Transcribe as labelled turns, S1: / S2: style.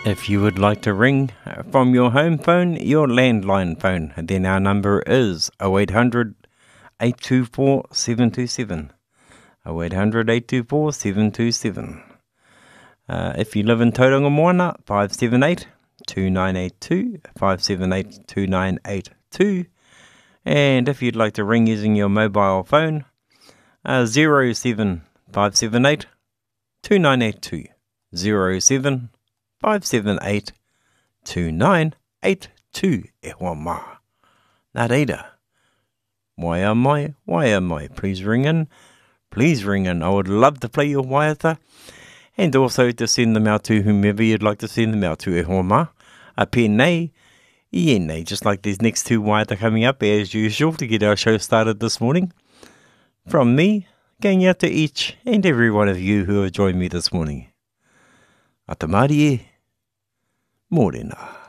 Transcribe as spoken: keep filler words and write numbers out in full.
S1: If you would like to ring from your home phone, your landline phone, then our number is oh eight hundred, eight two four, seven two seven. oh eight hundred, eight two four, seven two seven. Uh, if you live in Tauranga Moana, five seven eight, two nine eight two, five seven eight, two nine eight two. And if you'd like to ring using your mobile phone, uh, zero seven five seven eight, two nine eight two. zero seven five seven eight, two nine eight two. E hoa mā. Nā reira. Wai a mai, wai a mai. Please ring in. Please ring in. I would love to play your waiata. And also to send them out to whomever you'd like to send them out to. E hoa mā. A pēnei, I e nei. Just like these next two waiata coming up as usual to get our show started this morning. From me, going out to each and every one of you who have joined me this morning. A te marie e. Morena.